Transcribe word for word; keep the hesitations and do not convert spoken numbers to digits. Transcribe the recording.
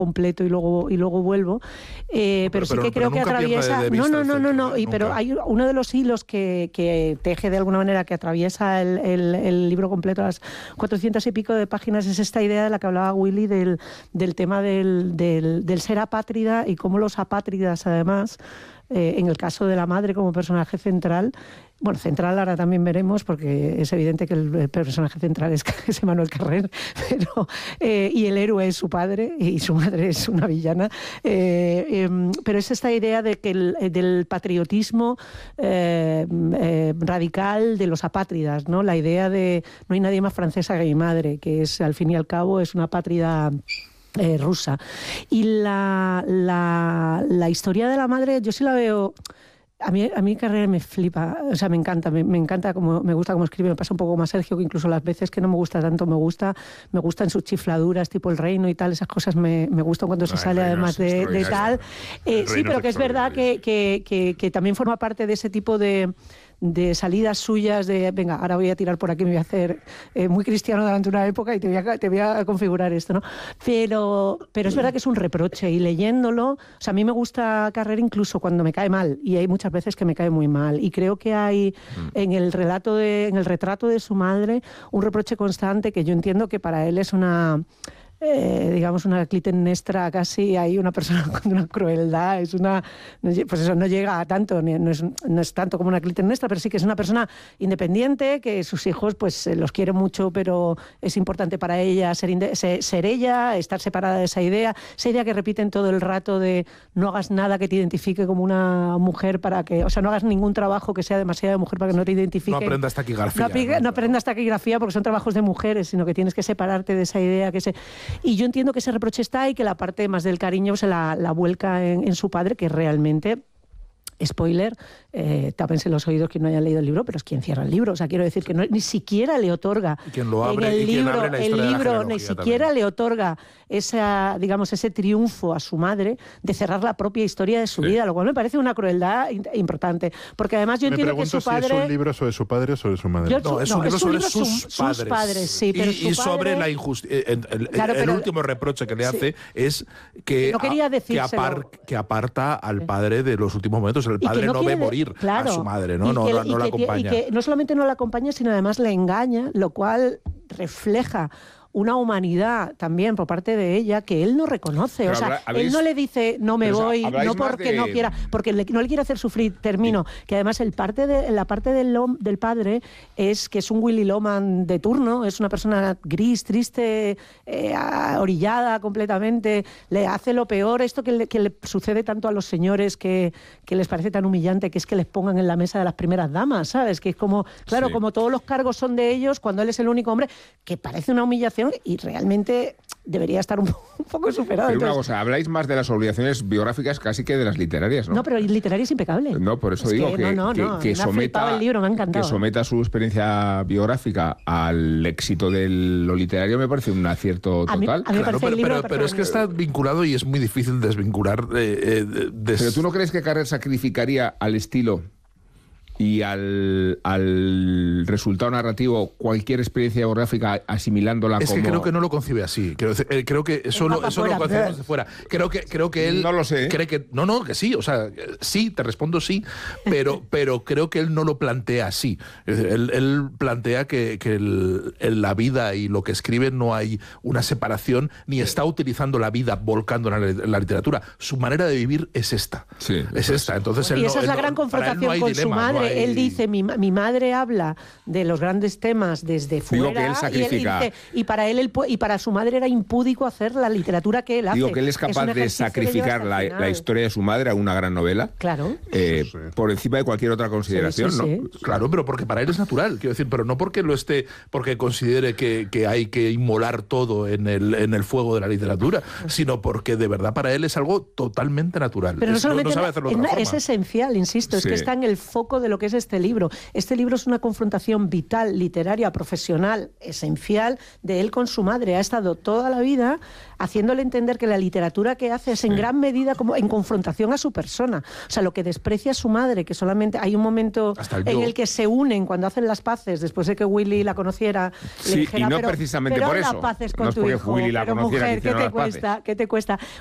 completo y luego y luego vuelvo, eh, pero, pero sí que pero creo que atraviesa... De, de no, no, no, no, no, y, pero hay uno de los hilos que, que teje de alguna manera, que atraviesa el, el, el libro completo, las cuatrocientas y pico de páginas, es esta idea de la que hablaba Willy del, del tema del, del, del ser apátrida y cómo los apátridas, además, eh, en el caso de la madre como personaje central, bueno, central ahora también veremos, porque es evidente que el personaje central es, es Emmanuel Carrère, pero, eh, y el héroe es su padre, y su madre es una villana, eh, eh, pero es esta idea de que el, del patriotismo eh, eh, radical de los apátridas, ¿no? La idea de no hay nadie más francesa que mi madre, que es, al fin y al cabo, es una apátrida eh, rusa. Y la, la, la historia de la madre, yo sí la veo... A mí, a mí Carrère me flipa, o sea, me encanta, me, me encanta, como, me gusta cómo escribe, me pasa un poco más Sergio, que incluso las veces que no me gusta tanto me gusta, me gustan sus chifladuras, tipo El Reino y tal, esas cosas me, me gustan cuando no, se sale además de, de tal. Eh, sí, pero que es verdad que, que, que, que también forma parte de ese tipo de... de salidas suyas de, venga, ahora voy a tirar por aquí, me voy a hacer eh, muy cristiano durante una época y te voy a, te voy a configurar esto, ¿no? Pero, pero es verdad que es un reproche, y leyéndolo, o sea, a mí me gusta Carrère incluso cuando me cae mal, y hay muchas veces que me cae muy mal, y creo que hay mm. en el relato de, en el retrato de su madre un reproche constante que yo entiendo que para él es una... Eh, digamos una Clitemnestra casi, hay una persona con una crueldad, es una, pues eso no llega a tanto, no es, no es tanto como una Clitemnestra, pero sí que es una persona independiente, que sus hijos pues los quiere mucho, pero es importante para ella ser, inde- ser, ser ella, estar separada de esa idea, esa idea que repiten todo el rato de no hagas nada que te identifique como una mujer, para que, o sea, no hagas ningún trabajo que sea demasiado de mujer para que no te identifique. No aprendas taquigrafía. No, no, no aprendas taquigrafía porque son trabajos de mujeres, sino que tienes que separarte de esa idea que se... Y yo entiendo que ese reproche está y que la parte más del cariño se la, la vuelca en, en su padre, que realmente... Spoiler, eh, tápense los oídos quien no haya leído el libro, pero es quien cierra el libro. O sea, quiero decir que no, ni siquiera le otorga quien lo abre, en el y libro, quien abre la el libro ni siquiera también. le otorga esa, digamos, ese triunfo a su madre de cerrar la propia historia de su sí. vida, lo cual me parece una crueldad importante. Porque además yo me entiendo que su padre... Si ¿Es un libro sobre su padre o sobre su madre? Yo, no, es un no, libro es un sobre libro sus, sus padres. Sus padres sí, pero y, su y padre... sobre la injusticia. El, el, claro, el último reproche que le hace sí. es que, no quería a, que, apar, que aparta al padre de los últimos momentos. El padre no, no ve morir claro, a su madre, ¿no? Y no, que, no, no la que, acompaña. Y que no solamente no la acompaña, sino además le engaña, lo cual refleja una humanidad también por parte de ella que él no reconoce. Pero o sea, habréis... él no le dice no me Pero, voy, no porque de... no quiera, porque le, no le quiere hacer sufrir, termino. Sí. Que además el parte de, la parte del, del padre es que es un Willy Loman de turno, es una persona gris, triste, eh, orillada completamente, le hace lo peor, esto que le, que le sucede tanto a los señores que, que les parece tan humillante, que es que les pongan en la mesa de las primeras damas, ¿sabes? Que es como, claro, sí. como todos los cargos son de ellos, cuando él es el único hombre, que parece una humillación y realmente debería estar un, un poco superado. Pero Entonces, una cosa, habláis más de las obligaciones biográficas casi que de las literarias, ¿no? No, pero literaria es impecable. No, por eso es digo que, que, no, no, que, no, que, someta, el libro, me ha encantado. que someta su experiencia biográfica al éxito de lo literario me parece un acierto total. A mí, a mí claro, parece pero, el libro pero, pero es que está vinculado y es muy difícil desvincular. Eh, eh, des... Pero ¿tú no crees que Carrère sacrificaría al estilo y al, al resultado narrativo cualquier experiencia biográfica asimilándola es como... Es que creo que no lo concibe así. Creo, creo que eso, lo, eso lo concebimos de fuera. Creo que, creo que él... No lo sé. Cree que, no, no, que sí. O sea, sí, te respondo sí, pero, pero creo que él no lo plantea así. Él, él plantea que, que el, en la vida y lo que escribe no hay una separación, ni sí. está utilizando la vida volcando en la, en la literatura. Su manera de vivir es esta. Sí, es esta. Entonces, él y no, esa es la no, gran confrontación no con dilema, su madre. No hay... Él dice, mi, mi madre habla de los grandes temas desde fuera. Digo que él sacrifica. Y, él dice, y, para él, él y para su madre era impúdico hacer la literatura que él hace. Digo que él es capaz es de sacrificar la, la historia de su madre a una gran novela. Claro. Eh, sí, sí. Por encima de cualquier otra consideración, sí, sí, ¿no? Sí. Claro, pero porque para él es natural, quiero decir, pero no porque lo esté, porque considere que, que hay que inmolar todo en el, en el fuego de la literatura, sino porque de verdad para él es algo totalmente natural. Pero no es, solamente no, no sabe hacerlo de otra forma. Es esencial, insisto, es sí. que está en el foco de lo que que es este libro. Este libro es una confrontación vital, literaria, profesional, esencial de él con su madre. Ha estado toda la vida haciéndole entender que la literatura que hace es en gran medida como en confrontación a su persona. O sea, lo que desprecia a su madre, que solamente hay un momento el en el que se unen cuando hacen las paces, después de que Willy la conociera. Sí, le dijera, y no pero, precisamente pero por eso. las paces con no es tu porque hijo, Willy la pero conociera, mujer, ¿qué te cuesta? ¿Qué te cuesta?